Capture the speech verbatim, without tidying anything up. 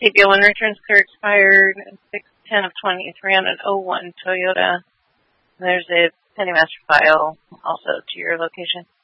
T B O one returns clear expired six ten of twenty-three on an oh one Toyota. There's a Penny Master file also to your location.